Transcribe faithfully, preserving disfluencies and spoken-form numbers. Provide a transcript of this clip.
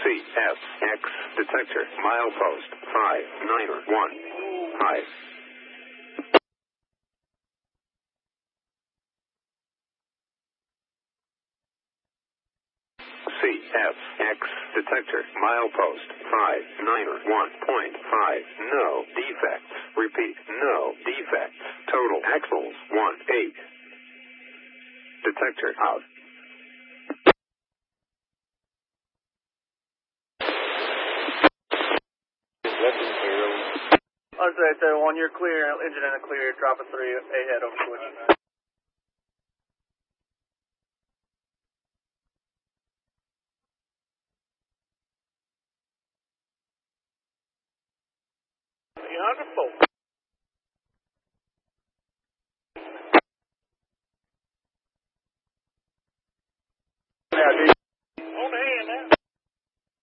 C F X detector milepost five nine one. Hi. C F X detector milepost five nine one point five. No defects. Repeat, no defects. Total axles one eight. Detector out. I'll say right there, one, you're clear, engine in a clear, drop a three, ahead over switch. You're on the boat.